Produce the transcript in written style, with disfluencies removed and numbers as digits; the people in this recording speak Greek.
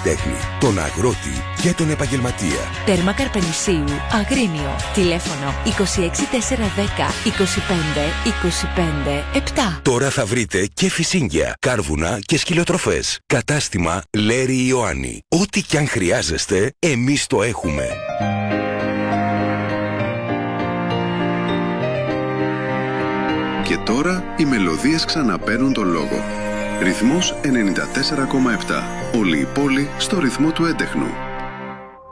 καλλιτέχνη, τον αγρότη και τον επαγγελματία. Τέρμα Καρπενησίου, Αγρίνιο. Τηλέφωνο 26410 25 25 7. Τώρα θα βρείτε και φυσίγγια, κάρβουνα και σκυλοτροφές. Κατάστημα Λέρη Ιωάννη. Ό,τι κι αν χρειάζεστε, εμείς το έχουμε. Και τώρα οι μελωδίες ξαναπαίρνουν τον λόγο. Ρυθμός 94,7. Όλη η πόλη στο ρυθμό του έντεχνου.